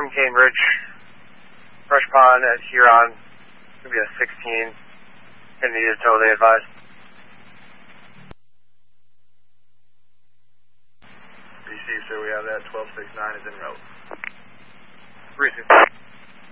from Cambridge. Rush Pond at Huron. It's going to be a 16. And need a totally advised. BC, so we have that 1269 is en route. 3-6.